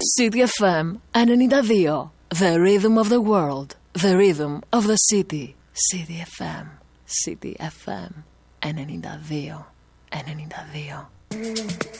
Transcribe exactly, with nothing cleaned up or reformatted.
City εφ εμ ενενήντα δύο. The rhythm of the world. The rhythm of the city. City εφ εμ. City εφ εμ ενενήντα δύο. ενενήντα δύο.